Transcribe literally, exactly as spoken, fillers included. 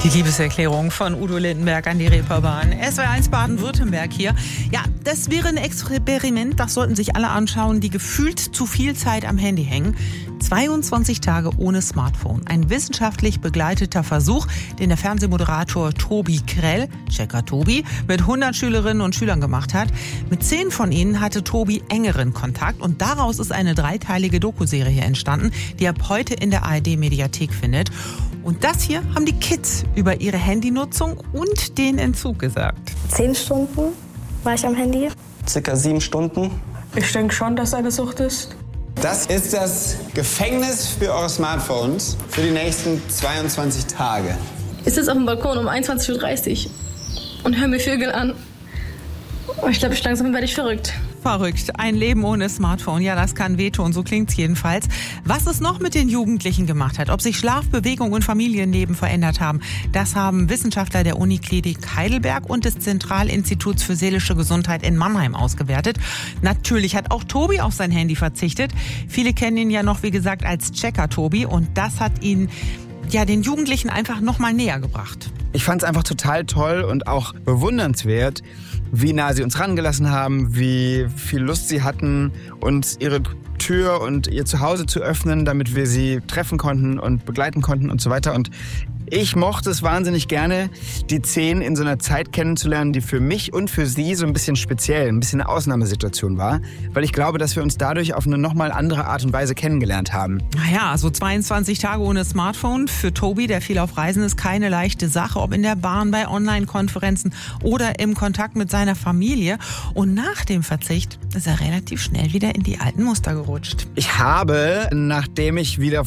Die Liebeserklärung von Udo Lindenberg an die Reeperbahn. S W R eins Baden-Württemberg hier. Ja, das wäre ein Experiment, das sollten sich alle anschauen, die gefühlt zu viel Zeit am Handy hängen. zweiundzwanzig Tage ohne Smartphone. Ein wissenschaftlich begleiteter Versuch, den der Fernsehmoderator Tobi Krell, Checker Tobi, mit hundert Schülerinnen und Schülern gemacht hat. Mit zehn von ihnen hatte Tobi engeren Kontakt und daraus ist eine dreiteilige Dokuserie entstanden, die ab heute in der A R D-Mediathek findet. Und das hier haben die Kids über ihre Handynutzung und den Entzug gesagt. Zehn Stunden war ich am Handy. Circa sieben Stunden. Ich denke schon, dass es eine Sucht ist. Das ist das Gefängnis für eure Smartphones für die nächsten zweiundzwanzig Tage. Ich sitze auf dem Balkon um einundzwanzig Uhr dreißig und höre mir Vögel an. Oh, ich glaube, langsam werde ich verrückt. Verrückt. Ein Leben ohne Smartphone. Ja, das kann wehtun. So klingt's jedenfalls. Was es noch mit den Jugendlichen gemacht hat, ob sich Schlaf, Bewegung und Familienleben verändert haben, das haben Wissenschaftler der Uniklinik Heidelberg und des Zentralinstituts für seelische Gesundheit in Mannheim ausgewertet. Natürlich hat auch Tobi auf sein Handy verzichtet. Viele kennen ihn ja noch, wie gesagt, als Checker Tobi. Und das hat ihn ja den Jugendlichen einfach noch mal näher gebracht. Ich fand es einfach total toll und auch bewundernswert, wie nah sie uns rangelassen haben, wie viel Lust sie hatten, uns ihre Tür und ihr Zuhause zu öffnen, damit wir sie treffen konnten und begleiten konnten und so weiter. Und ich mochte es wahnsinnig gerne, die zehn in so einer Zeit kennenzulernen, die für mich und für sie so ein bisschen speziell, ein bisschen eine Ausnahmesituation war. Weil ich glaube, dass wir uns dadurch auf eine nochmal andere Art und Weise kennengelernt haben. Naja, so zweiundzwanzig Tage ohne Smartphone. Für Tobi, der viel auf Reisen ist, keine leichte Sache. Ob in der Bahn, bei Online-Konferenzen oder im Kontakt mit seiner Familie. Und nach dem Verzicht ist er relativ schnell wieder in die alten Muster gerutscht. Ich habe, nachdem ich wieder